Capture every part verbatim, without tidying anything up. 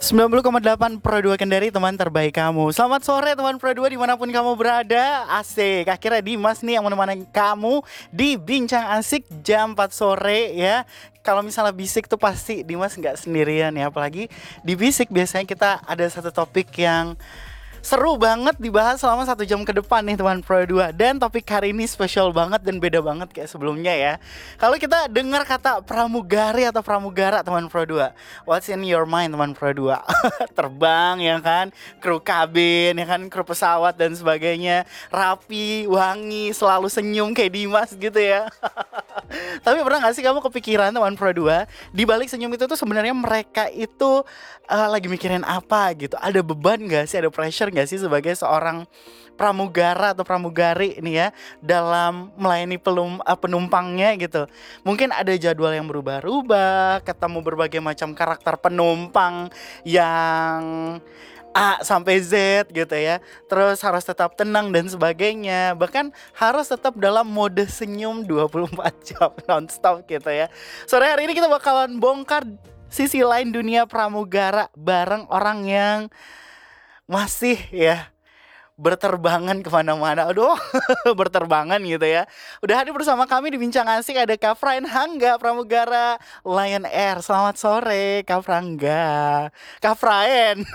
sembilan puluh koma delapan Pro dua Kendari, teman terbaik kamu. Selamat sore teman Pro dua dimanapun kamu berada. Asik, akhirnya Dimas nih yang menemani kamu di Bincang Asik jam empat sore ya. Kalau misalnya bisik tuh pasti Dimas gak sendirian ya. Apalagi di bisik biasanya kita ada satu topik yang seru banget dibahas selama satu jam ke depan nih teman Pro dua. Dan topik hari ini spesial banget dan beda banget kayak sebelumnya ya. Kalau kita dengar kata pramugari atau pramugara teman Pro dua, what's in your mind teman Pro dua? Terbang ya kan, kru kabin ya kan, kru pesawat dan sebagainya. Rapi, wangi, selalu senyum kayak Dimas gitu ya. Tapi pernah gak sih kamu kepikiran teman Pro dua, di balik senyum itu tuh sebenarnya mereka itu uh, lagi mikirin apa gitu? Ada beban gak sih, ada pressure gak sih sebagai seorang pramugara atau pramugari ini ya dalam melayani pelum, uh, penumpangnya gitu? Mungkin ada jadwal yang berubah-ubah, ketemu berbagai macam karakter penumpang yang A sampai Z gitu ya. Terus harus tetap tenang dan sebagainya. Bahkan harus tetap dalam mode senyum dua puluh empat jam nonstop gitu ya. Sore hari ini kita bakalan bongkar sisi lain dunia pramugara bareng orang yang masih ya berterbangan kemana-mana. Aduh, berterbangan gitu ya. Udah hadir bersama kami di Bincang Asik ada Kak Frain Hangga, pramugara Lion Air. Selamat sore Kak Frangga. Kak Frain.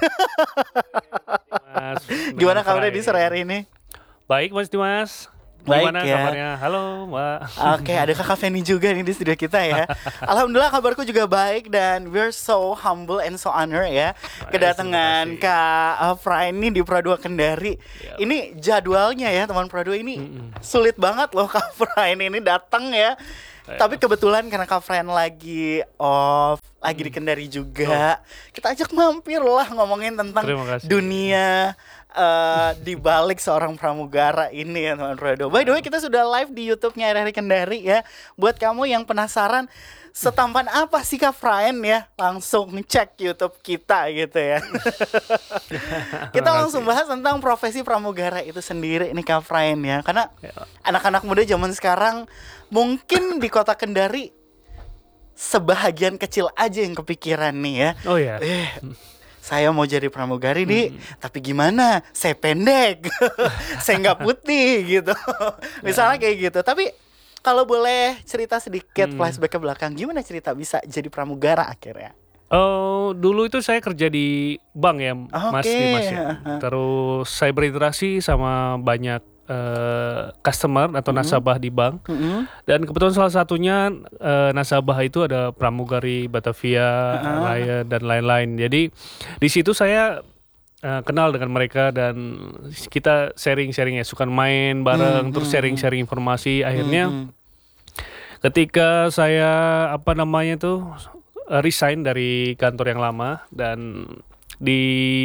Mas, Gimana kabarnya di sore hari ini? Baik Mas Dimas. Baik Gimana ya. kabarnya? Halo Mbak. Oke, ada Kakak Feni juga nih di studio kita ya. Alhamdulillah kabarku juga baik dan we're so humble and so honor ya kedatangan Kak Frain nih di Pro dua Kendari. Yep. Ini jadwalnya ya teman Pro dua ini Mm-mm. sulit banget loh Kak Frain ini datang ya. Tapi kebetulan karena Kak Frain lagi off, lagi di Kendari juga, kita ajak mampir lah ngomongin tentang Terima kasih. dunia uh, di balik seorang pramugara ini ya teman Pro dua. By the way, kita sudah live di YouTube-nya R R I Kendari ya. Buat kamu yang penasaran setampan apa sih Kak Frain ya, langsung cek YouTube kita gitu ya. Kita langsung bahas tentang profesi pramugara itu sendiri nih Kak Frain ya. Karena anak-anak muda zaman sekarang mungkin di kota Kendari sebahagian kecil aja yang kepikiran nih ya. Oh ya. Eh, saya mau jadi pramugari nih, hmm. tapi gimana? Saya pendek, saya nggak putih gitu. Misalnya kayak gitu. Tapi kalau boleh cerita sedikit hmm. flashback ke belakang, gimana cerita bisa jadi pramugara akhirnya? Oh, dulu itu saya kerja di bank ya, Mas Oke. Dimas ya. Terus saya berinteraksi sama banyak uh, customer atau Mm-hmm. nasabah di bank. Mm-hmm. Dan kebetulan salah satunya uh, nasabah itu ada pramugari Batavia, Uh-huh. Lion dan lain-lain. Jadi di situ saya uh, kenal dengan mereka dan kita sharing-sharing ya, suka main bareng, Mm-hmm. terus sharing-sharing informasi. Akhirnya Mm-hmm. ketika saya apa namanya tuh resign dari kantor yang lama dan di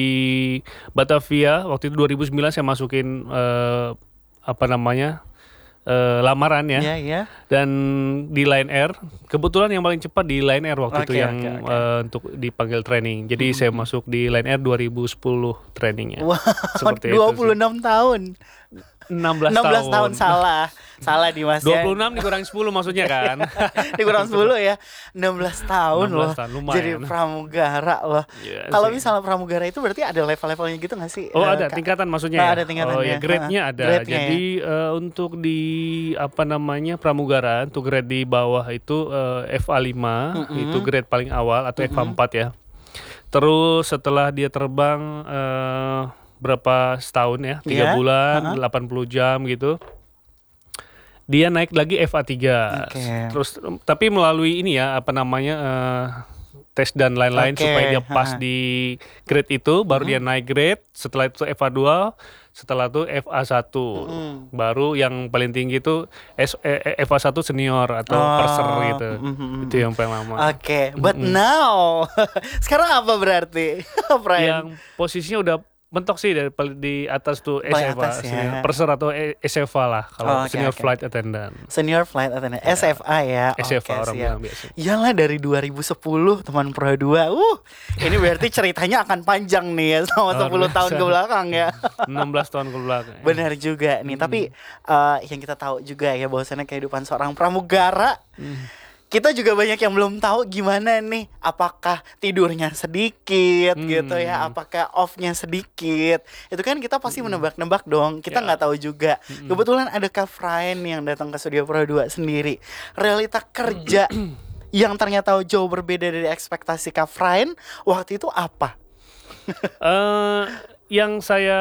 Batavia waktu itu dua ribu sembilan saya masukin uh, apa namanya uh, lamaran ya. Iya, iya. Dan di Lion Air kebetulan yang paling cepat di Lion Air waktu Oke, itu yang oke, oke. uh, untuk dipanggil training. Jadi Mm-hmm. saya masuk di Lion Air dua ribu sepuluh trainingnya. Wow, Seperti itu dua puluh enam tahun. enam belas enam belas tahun tahun. salah. Salah Dimas ya. dua puluh enam dikurang sepuluh maksudnya kan. Dikurang sepuluh ya. enam belas tahun enam loh. belas tahun, lumayan. Jadi pramugara loh. Iya Kalau sih. misalnya pramugara itu berarti ada level-levelnya gitu gak sih? Oh Eh, ada Kak? tingkatan maksudnya Nah, ya? ada tingkatannya. Oh ya grade-nya Ha, ada. grade-nya Jadi eh, untuk di apa namanya pramugara untuk grade di bawah itu eh, F A lima Mm-mm. itu grade paling awal atau F A Mm-mm. empat ya. Terus setelah dia terbang eh, berapa setahun ya? tiga Iya, bulan, ha-ha. delapan puluh jam gitu. Dia naik lagi F A tiga. Oke. Terus tapi melalui ini ya apa namanya eh, tes dan lain-lain Oke, supaya dia pas ha-ha. di grade itu baru Mhm. dia naik grade, setelah itu F A dua, setelah itu F A satu. Mhm. Baru yang paling tinggi itu S- eh, eh, F A satu senior atau Oh, purser gitu. mhm. Itu yang paling lama. Oke, but Mm-mm. now sekarang apa berarti? Brian? Yang posisinya udah mentok sih dari paling di atas tuh Paling S F A, atas ya. senior purser atau E- S F A lah kalau Oh, oke, senior oke. flight attendant. Senior flight attendant S F A ya. S F A Oke, orang siap. bilang biasa. Iyalah dari dua ribu sepuluh teman Pro dua. Uh, ini berarti ceritanya akan panjang nih ya selama Luar sepuluh tahun biasa. ke belakang ya. enam belas tahun ke belakang. Benar juga nih, tapi eh, yang kita tahu juga ya bahwasannya kehidupan seorang pramugara Hmm. kita juga banyak yang belum tahu gimana nih, apakah tidurnya sedikit Hmm. gitu ya, apakah off-nya sedikit. Itu kan kita pasti menebak-nebak dong. Kita Ya. nggak tahu juga. Kebetulan ada Kak Frine yang datang ke Studio Pro dua sendiri. Realita kerja yang ternyata jauh berbeda dari ekspektasi Kak Frine waktu itu apa? Eh, yang saya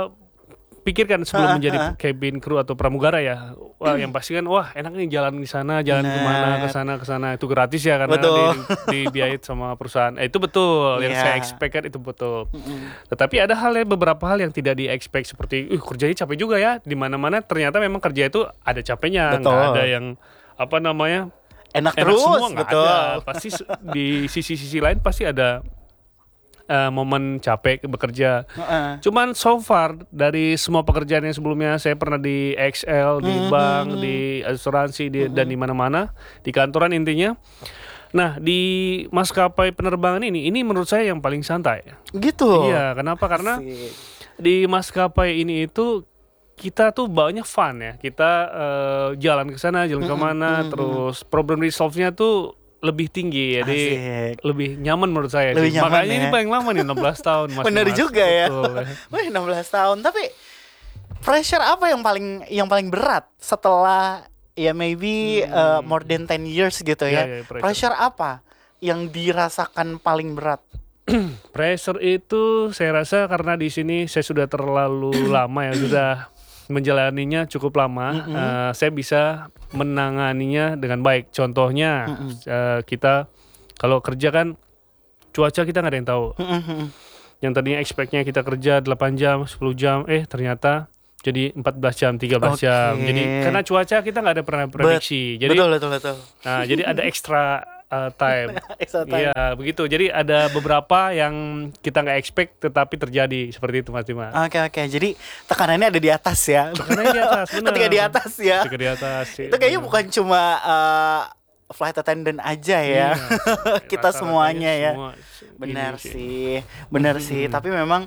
pikirkan sebelum Ha, menjadi ha. cabin crew atau pramugara ya, wah yang pasti kan wah enak nih jalan di sana, jalan kemana ke Benar. sana ke sana itu gratis ya karena Betul. di, dibiayai sama perusahaan. Eh, itu betul yang Iya. saya expect itu betul. Tetapi ada hal yang beberapa hal yang tidak di expect seperti, uh kerjanya capek juga ya di mana-mana. Ternyata memang kerja itu ada capeknya, nggak Betul. ada yang apa namanya Enak, enak terus, semua, nggak betul. ada. Pasti s- di sisi-sisi lain pasti ada eh, momen capek bekerja. Heeh. Cuman so far dari semua pekerjaan yang sebelumnya saya pernah di X L, di Mhm. bank, di asuransi, di, dan di mana-mana, di kantoran intinya. Nah, di maskapai penerbangan ini, ini menurut saya yang paling santai. Gitu. Iya, kenapa? Karena Asik. di maskapai ini itu kita tuh banyak fun ya. Kita eh, jalan ke sana, jalan ke mana, terus problem resolve-nya tuh lebih tinggi, jadi Asik. lebih nyaman menurut saya. Lebih sih. nyaman Makanya ya. ini paling lama nih enam belas tahun Mas. Bener Dimas. juga ya. Betul. Wih, enam belas tahun. Tapi pressure apa yang paling yang paling berat setelah ya maybe uh, more than ten years gitu Ya, ya? ya, pressure. pressure apa yang dirasakan paling berat? Pressure itu saya rasa karena di sini saya sudah terlalu lama ya, sudah menjalaninya cukup lama. Eh, saya bisa menanganinya dengan baik. Contohnya eh, kita kalau kerja kan cuaca kita nggak ada yang tahu. Yang tadinya expect-nya kita kerja delapan jam, sepuluh jam, eh ternyata jadi empat belas jam, tiga belas jam. Oke. Jadi karena cuaca kita nggak ada pernah prediksi. Jadi betul betul betul. nah, jadi ada extra uh, time. Extra time. Iya, begitu. Jadi ada beberapa yang kita nggak expect tetapi terjadi seperti itu Mas Dimas. Oke oke. Jadi tekanannya ada di atas ya. Karena di atas, benar. Ketika di atas ya. Ketika di atas. Itu kayaknya bukan cuma uh, flight attendant aja ya. Kita semuanya ya. Benar sih, benar sih. Tapi memang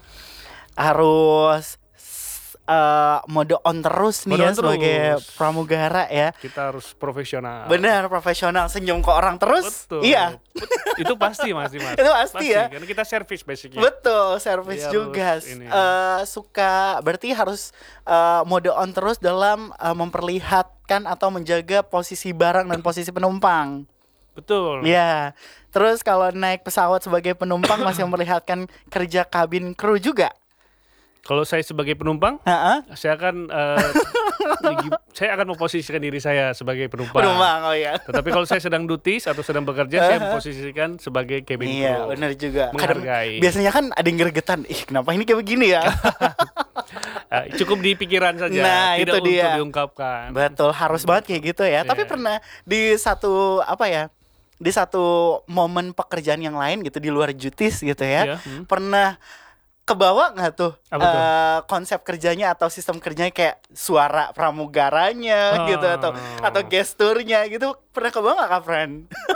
harus uh, mode on terus nih Mode ya on sebagai terus. pramugara ya. Kita harus profesional. Benar, profesional, senyum ke orang terus. Betul. Iya, Itu pasti Mas Dimas. Itu pasti ya. Karena kita service basicnya. betul. Service Iya, juga. harus ini. Eh, suka, berarti harus uh, mode on terus dalam uh, memperlihatkan atau menjaga posisi barang dan posisi penumpang. Betul. Iya. Terus kalau naik pesawat sebagai penumpang masih memperlihatkan kerja kabin kru juga. Kalau saya sebagai penumpang, Heeh. saya akan eh, di- saya akan memposisikan diri saya sebagai penumpang. Penumpang, oh ya. Tetapi kalau saya sedang duties atau sedang bekerja, saya memposisikan sebagai cabin crew. Iya, benar juga. Kadang Menghargai. biasanya kan ada yang gregetan, ih kenapa ini kayak begini ya? Eh, cukup di pikiran saja, Nah, tidak itu untuk dia. diungkapkan. Betul, harus banget kayak gitu ya. Tapi Iya. pernah di satu apa ya? Di satu momen pekerjaan yang lain gitu di luar duties gitu ya. Iya, hmm. Pernah kebawa nggak tuh, Apa tuh? eh, konsep kerjanya atau sistem kerjanya kayak suara pramugaranya Oh. gitu atau atau gesturnya gitu, pernah kebawa nggak Kak Fran?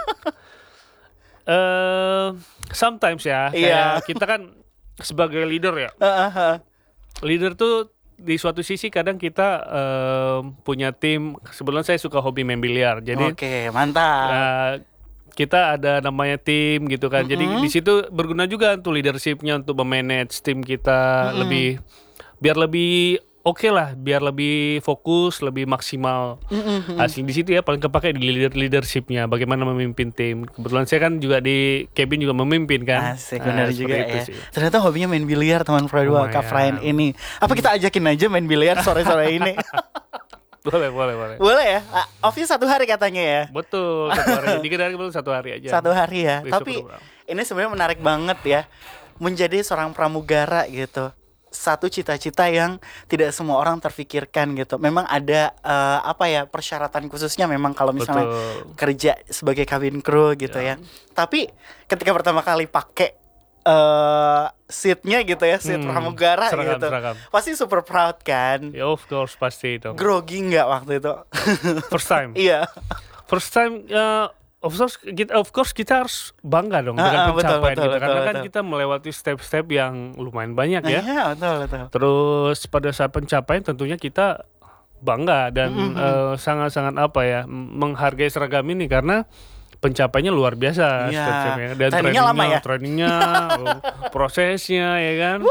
Eh, sometimes ya, Iya. kayak kita kan sebagai leader ya. Heeh, heeh. Leader tuh di suatu sisi kadang kita eh, punya tim. Sebelum saya suka hobi main biliar, jadi Oke, mantap. eh, kita ada namanya tim gitu kan. Jadi di situ berguna juga untuk leadershipnya untuk memanage tim kita lebih biar lebih oke lah, biar lebih fokus, lebih maksimal. Asing di situ ya paling kepake di leader leadershipnya, bagaimana memimpin tim. Kebetulan saya kan juga di cabin juga memimpin kan. Asik, Nah, benar seperti juga itu ya. sih. Ternyata hobinya main biliar teman Pro dua Lumayan. Kak Fran ini. Apa kita ajakin aja main biliar sore-sore ini? Boleh, boleh, boleh. Boleh ya? Ah, Off-nya satu hari katanya ya? Betul, satu hari. Tiga hari belum satu hari aja. Satu hari ya. Besok Tapi program. ini sebenarnya menarik banget ya. Menjadi seorang pramugara gitu. Satu cita-cita yang tidak semua orang terfikirkan gitu. Memang ada eh, apa ya persyaratan khususnya memang kalau misalnya Betul. kerja sebagai kabin kru gitu ya. Tapi ketika pertama kali pakai eh seatnya gitu ya, seat Hmm, pramugara seragam, gitu, seragam. pasti super proud kan. Ya of course pasti itu. Grogi nggak waktu itu? First time. Iya. First time ya of course kita of course kita harus bangga dong Ah, dengan ah, betul, pencapaian betul, kita betul, karena kan betul. kita melewati step-step yang lumayan banyak ya. Iya betul betul. Terus pada saat pencapaian tentunya kita bangga dan Mhm, mhm. eh, sangat-sangat apa ya m- menghargai seragam ini karena pencapaiannya luar biasa Iya. Step Champ ya. Dan Trainingnya lama ya? trainingnya, oh, prosesnya ya kan,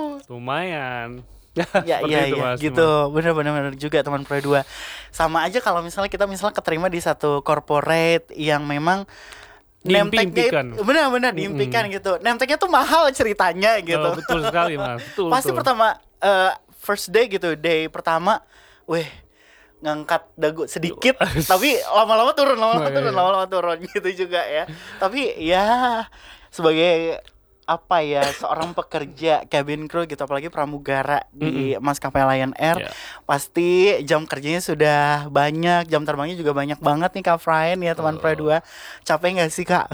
lumayan. Ya, Seperti iya, itu, iya, Mas gitu. Bener-bener bener juga teman Pro dua. Sama aja kalau misalnya kita misalnya keterima di satu corporate yang memang Diimpi-impikan. itu benar-benar diimpikan gitu. Nemteknya tuh mahal ceritanya gitu. Oh, betul sekali Mas, betul. Pasti betul. gitu. pertama eh, first day gitu, day pertama, weh ngangkat dagu sedikit, tapi lama-lama turun, lama-lama Oh, iya, turun, iya. lama-lama turun gitu juga ya. Tapi ya sebagai apa ya seorang pekerja cabin crew gitu, apalagi pramugara di maskapai Lion Air, Ya. pasti jam kerjanya sudah banyak, jam terbangnya juga banyak banget nih Kak Brian ya teman Pro dua. Capek nggak sih Kak?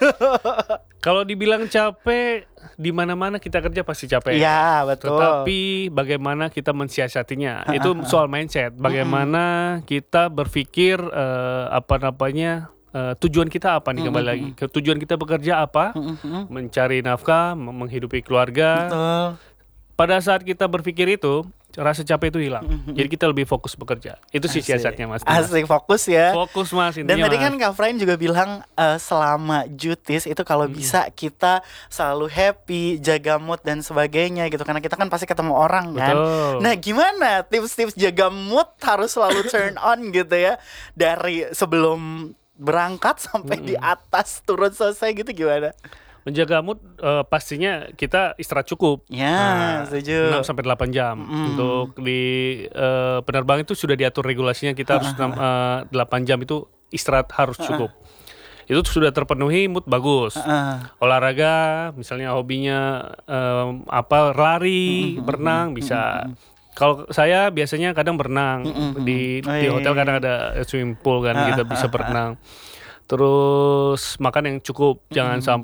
Kalau dibilang capek, di mana-mana kita kerja pasti capek. Iya betul. Tetapi bagaimana kita mensiasatinya, itu soal mindset. Bagaimana kita berpikir eh, apa namanya eh, tujuan kita apa nih, kembali lagi ke tujuan kita bekerja apa, Mm-mm. mencari nafkah, mem- menghidupi keluarga. Betul. Pada saat kita berpikir itu, rasa capek itu hilang. Jadi kita lebih fokus bekerja. Itu sih Asik. siasatnya Mas. Dimas. Asik, fokus ya. Fokus Mas, Dan intinya tadi Mas. kan Kak Brian juga bilang eh, selama jutis itu kalau bisa kita selalu happy, jaga mood dan sebagainya gitu, karena kita kan pasti ketemu orang kan. Betul. Nah gimana tips-tips jaga mood harus selalu turn on gitu ya, dari sebelum berangkat sampai di atas turun selesai gitu, gimana? Menjaga mood eh, pastinya kita istirahat cukup. Ya, setuju. enam sampai delapan jam. Untuk di eh, penerbangan itu sudah diatur regulasinya, kita harus enam, eh, delapan jam itu istirahat harus cukup. Itu sudah terpenuhi, mood bagus. Heeh. Olahraga, misalnya hobinya em, apa lari, berenang bisa. Kalau saya biasanya kadang berenang di Oh, di iya, hotel, iya, kadang ada swimming pool kan, kita bisa berenang. Terus makan yang cukup, jangan sampai